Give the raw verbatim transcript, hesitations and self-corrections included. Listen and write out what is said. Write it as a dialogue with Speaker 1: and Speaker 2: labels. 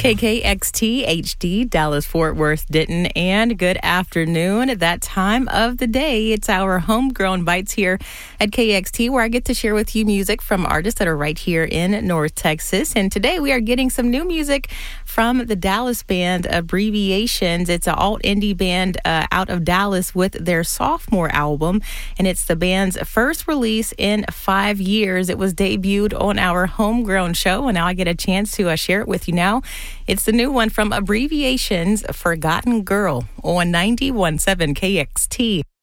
Speaker 1: K K X T H D, Dallas, Fort Worth, Denton, and good afternoon. At that time of the day, it's our Homegrown Bites here at K X T, where I get to share with you music from artists that are right here in North Texas. And today we are getting some new music from the Dallas band Abbreviations. It's an alt indie band uh, out of Dallas with their sophomore album, and it's the band's first release in five years. It was debuted on our Homegrown show, and now I get a chance to uh, share it with you now. It's the new one from Abbreviations, Forgotten Girl, on ninety-one point seven K X T.